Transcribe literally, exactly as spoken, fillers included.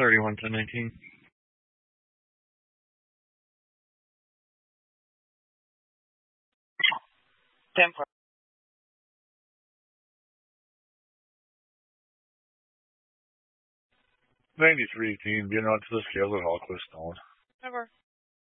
thirty-one ten nineteen. ten four. ninety-three eighteen, being on to the scales at Hallquist Stone. Never.